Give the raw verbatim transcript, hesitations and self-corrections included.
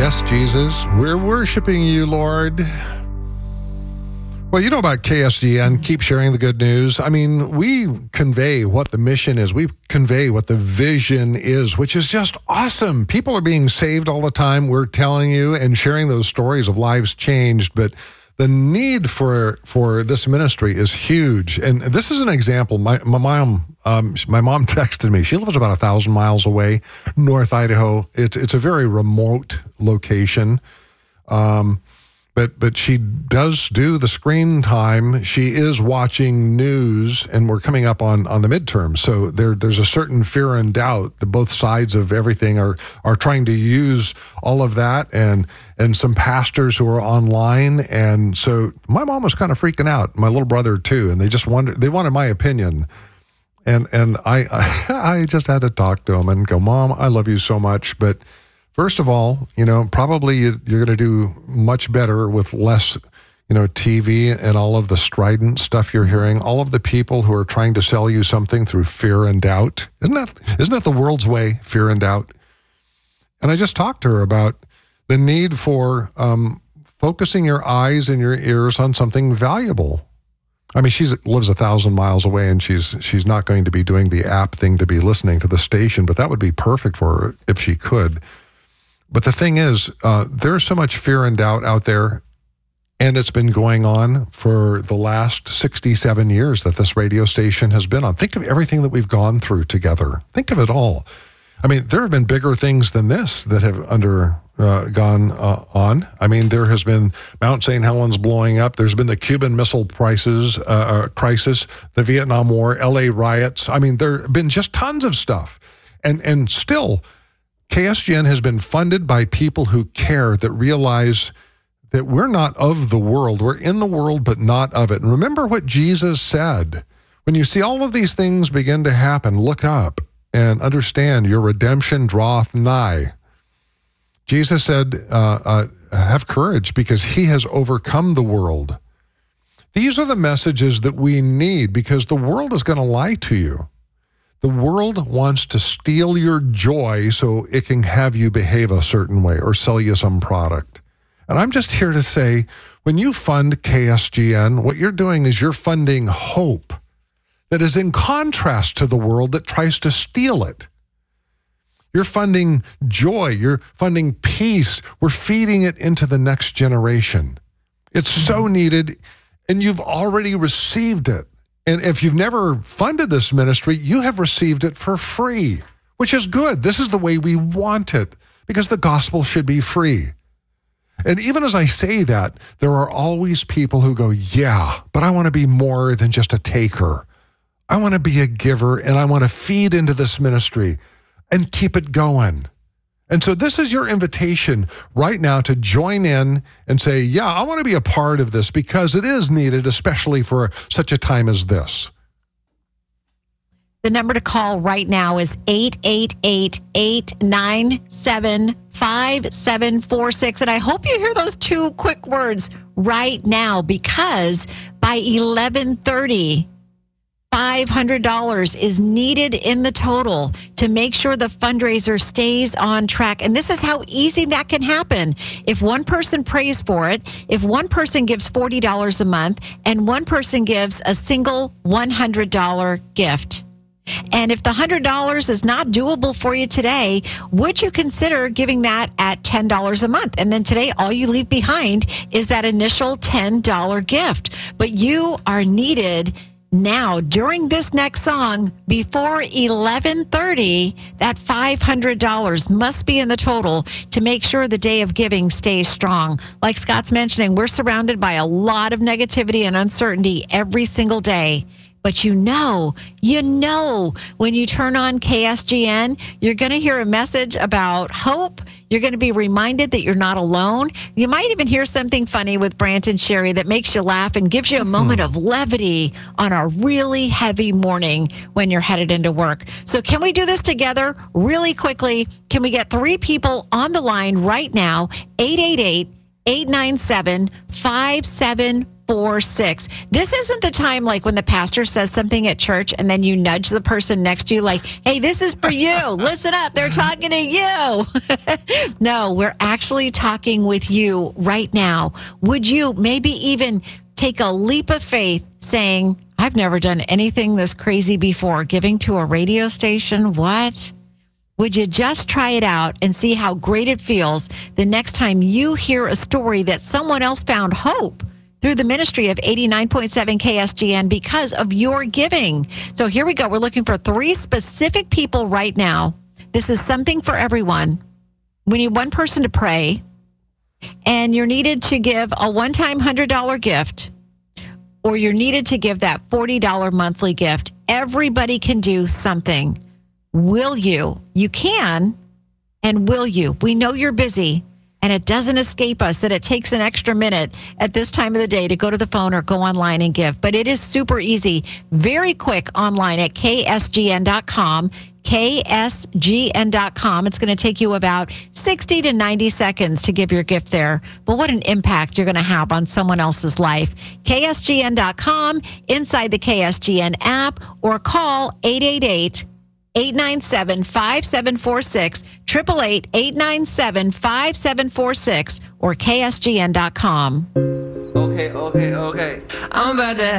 Yes, Jesus, we're worshiping you, Lord. Well, you know about K S G N, keep sharing the good news. I mean, we convey what the mission is. We convey what the vision is, which is just awesome. People are being saved all the time. We're telling you and sharing those stories of lives changed, but the need for for this ministry is huge. And this is an example. My, my mom um, my mom texted me. She lives about a thousand miles away, North Idaho. It's it's a very remote location. Um, But but she does do the screen time. She is watching news, and we're coming up on, on the midterms. So there there's a certain fear and doubt that both sides of everything are are trying to use all of that, and and some pastors who are online. And so my mom was kind of freaking out, my little brother too, and they just wanted they wanted my opinion. And and I I just had to talk to them and go, Mom, I love you so much, but first of all, you know, probably you, you're going to do much better with less, you know, T V and all of the strident stuff you're hearing, all of the people who are trying to sell you something through fear and doubt. Isn't that, isn't that the world's way, fear and doubt? And I just talked to her about the need for um, focusing your eyes and your ears on something valuable. I mean, she lives a thousand miles away, and she's she's not going to be doing the app thing to be listening to the station, but that would be perfect for her if she could. But the thing is, uh, there's so much fear and doubt out there, and it's been going on for the last sixty-seven years that this radio station has been on. Think of everything that we've gone through together. Think of it all. I mean, there have been bigger things than this that have under uh, gone uh, on. I mean, there has been Mount Saint Helens blowing up. There's been the Cuban Missile prices, uh, uh, crisis, the Vietnam War, L A riots. I mean, there have been just tons of stuff. And and still, K S G N has been funded by people who care, that realize that we're not of the world. We're in the world, but not of it. And remember what Jesus said. When you see all of these things begin to happen, look up and understand your redemption draweth nigh. Jesus said, uh, uh, have courage because he has overcome the world. These are the messages that we need, because the world is going to lie to you. The world wants to steal your joy so it can have you behave a certain way or sell you some product. And I'm just here to say, when you fund K S G N, what you're doing is you're funding hope that is in contrast to the world that tries to steal it. You're funding joy. You're funding peace. We're feeding it into the next generation. It's so needed, and you've already received it. And if you've never funded this ministry, you have received it for free, which is good. This is the way we want it, because the gospel should be free. And even as I say that, there are always people who go, yeah, but I want to be more than just a taker. I want to be a giver, and I want to feed into this ministry and keep it going. And so this is your invitation right now to join in and say, yeah, I want to be a part of this, because it is needed, especially for such a time as this. The number to call right now is eight eight eight, eight nine seven, five seven four six. And I hope you hear those two quick words right now, because by eleven thirty, five hundred dollars is needed in the total to make sure the fundraiser stays on track. And this is how easy that can happen. If one person prays for it, if one person gives forty dollars a month, and one person gives a single one hundred dollars gift. And if the one hundred dollars is not doable for you today, would you consider giving that at ten dollars a month? And then today, all you leave behind is that initial ten dollars gift. But you are needed now, during this next song, before eleven thirty, that five hundred dollars must be in the total to make sure the day of giving stays strong. Like Scott's mentioning, we're surrounded by a lot of negativity and uncertainty every single day. But you know, you know, when you turn on K S G N, you're going to hear a message about hope. You're going to be reminded that you're not alone. You might even hear something funny with Brant and Sherry that makes you laugh and gives you a moment of levity on a really heavy morning when you're headed into work. So can we do this together really quickly? Can we get three people on the line right now? eight eight eight, eight nine seven, five seven four six. This isn't the time like when the pastor says something at church and then you nudge the person next to you like, hey, this is for you. Listen up. They're talking to you. No, we're actually talking with you right now. Would you maybe even take a leap of faith saying, I've never done anything this crazy before, giving to a radio station? What? Would you just try it out and see how great it feels the next time you hear a story that someone else found hope through the ministry of eighty-nine point seven K S G N because of your giving? So here we go. We're looking for three specific people right now. This is something for everyone. We need one person to pray, and you're needed to give a one-time one hundred dollars gift, or you're needed to give that forty dollars monthly gift. Everybody can do something. Will you? You can, and will you? We know you're busy, and it doesn't escape us that it takes an extra minute at this time of the day to go to the phone or go online and give. But it is super easy, very quick online at K S G N dot com. K S G N dot com. It's going to take you about sixty to ninety seconds to give your gift there. But what an impact you're going to have on someone else's life. K S G N dot com, inside the K S G N app, or call eight eight eight, eight nine seven, five seven four six, eight eight eight, eight nine seven, five seven four six, or K S G N dot com. Okay, okay, okay. I'm about to